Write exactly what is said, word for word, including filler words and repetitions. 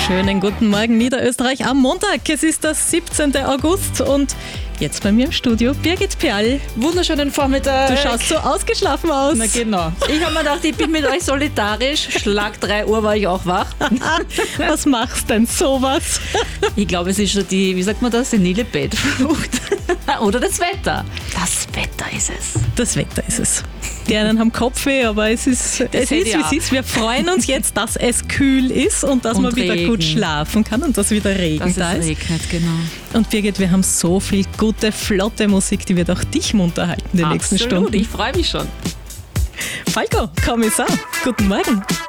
Schönen guten Morgen Niederösterreich am Montag. Es ist der siebzehnten August und jetzt bei mir im Studio Birgit Perl. Wunderschönen Vormittag. Du schaust so ausgeschlafen aus. Na genau. Ich habe mir gedacht, ich bin mit euch solidarisch. Schlag drei Uhr war ich auch wach. Was machst denn sowas? Ich glaube, es ist schon die, wie sagt man das, senile Bettflucht. Oder das Wetter. Das Wetter ist es. Das Wetter ist es. Die einen haben Kopfweh, aber es ist, es ist wie es ist. Wir freuen uns jetzt, dass es kühl ist und dass Und man wieder Regen. gut schlafen kann und dass wieder Regen Dass da es ist. regnet, genau. Und Birgit, wir haben so viel gute, flotte Musik, die wird auch dich munter halten die nächsten Absolut, Stunden. ich freue mich schon. Falco, Kommissar, guten Morgen.